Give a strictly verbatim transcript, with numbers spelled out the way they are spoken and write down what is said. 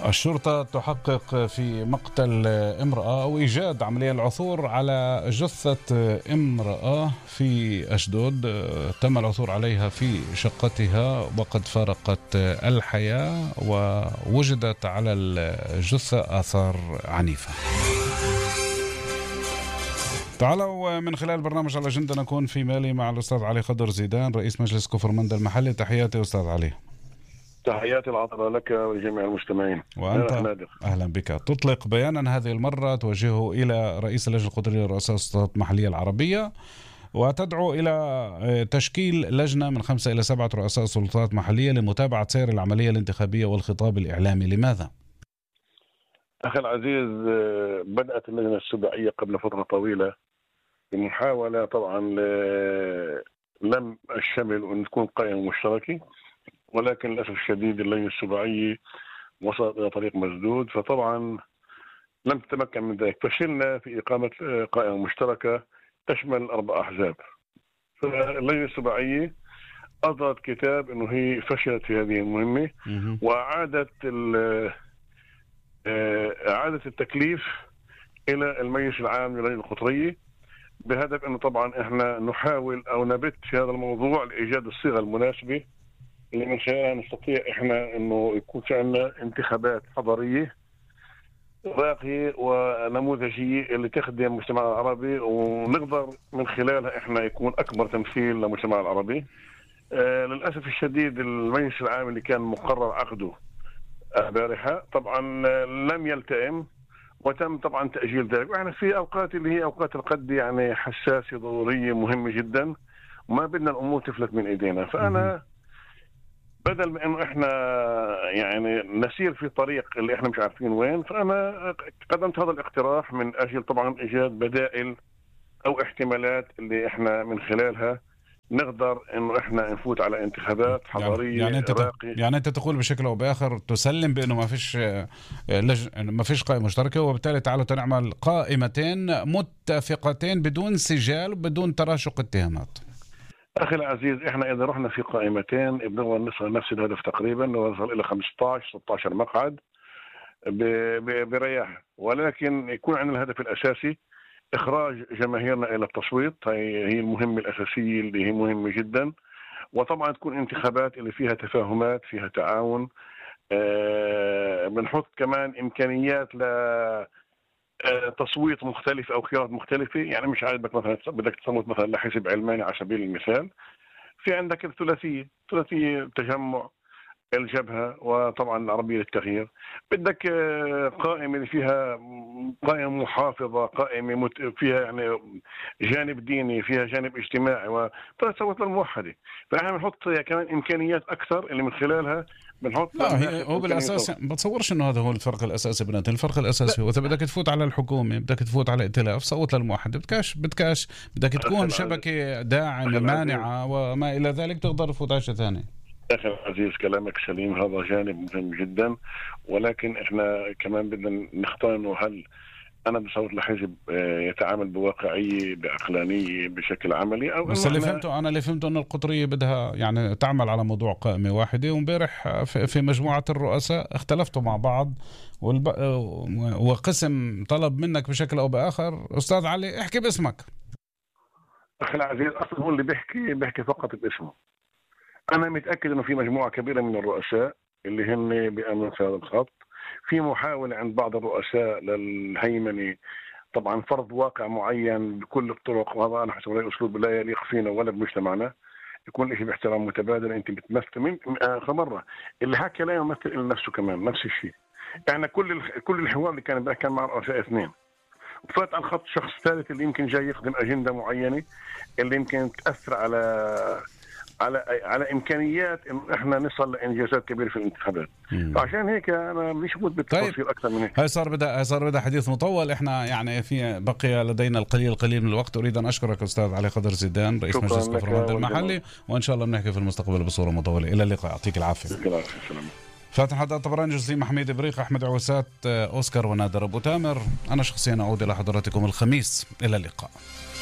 الشرطة تحقق في مقتل امرأة أو إيجاد عملية العثور على جثة امرأة في أشدود. تم العثور عليها في شقتها وقد فارقت الحياة، ووجدت على الجثة آثار عنيفة. تعالوا من خلال برنامج على الأجندة نكون في مالي مع الأستاذ علي خضر زيدان، رئيس مجلس كفرمندا المحلي. تحياتي أستاذ علي. تحياتي العطرة لك ولجميع المستمعين. وأنت أهلا بك. تطلق بيانا هذه المرة توجهه إلى رئيس اللجنة القطرية لرؤساء السلطات المحلية العربية، وتدعو إلى تشكيل لجنة من خمسة إلى سبعة رؤساء سلطات محلية لمتابعة سير العملية الانتخابية والخطاب الإعلامي. لماذا؟ أخي العزيز، بدأت اللجنة السباعية قبل فترة طويلة بمحاولة طبعا لم الشمل أن تكون قائمة مشتركة، ولكن للأسف الشديد اللجنة السباعية وصلت إلى طريق مسدود، فطبعا لم تتمكن من ذلك. فشلنا في إقامة قائمة مشتركة تشمل أربع أحزاب. فاللجنة السباعية أصدرت كتاب أنه هي فشلت في هذه المهمة، وأعادت أعادت التكليف إلى المجلس العام للجنة القطرية، بهدف أنه طبعا إحنا نحاول أو نبت في هذا الموضوع لإيجاد الصيغة المناسبة اللي من خلالها نستطيع إحنا إنه يكون في عندنا انتخابات حضارية راقية ونموذجية اللي تخدم المجتمع العربي، ونقدر من خلالها إحنا يكون أكبر تمثيل للمجتمع العربي. آه للأسف الشديد المجلس العام اللي كان مقرر عقده البارحة طبعا لم يلتئم، وتم طبعا تأجيل ذلك. وإحنا في أوقات اللي هي أوقات القد يعني حساسة ضرورية مهمة جدا، وما بدنا الأمور تفلت من إيدينا. فأنا بدل ما انه احنا يعني نسير في طريق اللي احنا مش عارفين وين، فانا قدمت هذا الاقتراح من اجل طبعا ايجاد بدائل او احتمالات اللي احنا من خلالها نقدر انه احنا نفوت على انتخابات حضاريه. يعني انت راقية. يعني انت تقول بشكل او باخر تسلم بانه ما فيش لج... ما فيش قائمه مشتركه، وبالتالي تعالوا تنعمل قائمتين متفقتين بدون سجال بدون تراشق اتهامات. أخي العزيز، إحنا إذا رحنا في قائمتين بنقدر نصل نفس الهدف تقريبا، نوصل إلى خمسة عشر ستة عشر مقعد برياح، ولكن يكون عندنا الهدف الأساسي إخراج جماهيرنا إلى التصويت. هي هي المهمة الأساسية اللي هي مهمة جدا. وطبعا تكون انتخابات اللي فيها تفاهمات، فيها تعاون. أه بنحط كمان إمكانيات ل تصويت مختلف او خيارات مختلفه. يعني مش عاجبك مثلا بدك تصوت مثلا لحزب علماني على سبيل المثال، في عندك الثلاثيه ثلاثيه تجمع الجبهه وطبعا العربيه للتغيير. بدك قائمه اللي فيها قائمه محافظه، قائمه مت... فيها يعني جانب ديني، فيها جانب اجتماعي، وتصوت للموحده. فاحنا بنحط كمان امكانيات اكثر اللي من خلالها بنحط. لا هو بالاساس بتصورش انه هذا هو الفرق الاساسي بيناتهم. الفرق الاساسي هو اذا بدك تفوت على الحكومه، بدك تفوت على ائتلاف، صوت للموحد. بدكاش بدكاش بدك تكون شبكه داعمه مانعه وما الى ذلك، تقدر تفوت على شيء ثاني. أخي العزيز كلامك سليم، هذا جانب مهم جدا، ولكن إحنا كمان بدنا نختار إنه هل أنا بصوت لحزب يتعامل بواقعية بعقلانية بشكل عملي، أو بس اللي فهمته أنا اللي فهمته إن القطرية بدها يعني تعمل على موضوع قائمة واحدة. ومبارح في مجموعة الرؤساء اختلفتوا مع بعض، والب... وقسم طلب منك بشكل أو بآخر أستاذ علي احكي باسمك. أخي العزيز، أصلا هو اللي بيحكي بيحكي فقط باسمه. أنا متأكد إنه في مجموعة كبيرة من الرؤساء اللي هن بيأمنوا في هذا الخط. في محاولة عند بعض الرؤساء للهيمنة، طبعا فرض واقع معين بكل الطرق، وهذا أنا حسب رأيي أسلوب لا يليق فينا ولا بمجتمعنا. يكون الشيء باحترام متبادل. أنت بتمثل من آخر مرة اللي حكى لا يمثل إلا نفسه كمان نفس الشيء. يعني كل كل الحوار اللي كان كان مع الرؤساء اثنين، وفات على الخط شخص ثالث اللي يمكن جاي يخدم أجندة معينة اللي يمكن تأثر على على على امكانيات انه احنا نصل لانجازات كبيره في الانتخابات. فعشان هيك انا مش بود بالتفاصيل طيب. اكثر من هيك. هاي صار بدا صار بدا حديث مطول. احنا يعني في بقي لدينا القليل القليل من الوقت. اريد ان اشكرك استاذ علي خضر زيدان، رئيس مجلس كفرمندا المحلي، وان شاء الله بنحكي في المستقبل بصوره مطوله. الى اللقاء، يعطيك العافيه. فاتن حداد طبراني، جسيم حميد بريق، احمد عوسات، اوسكار ونادر ابو تامر. انا شخصيا اعود الى حضراتكم الخميس. الى اللقاء.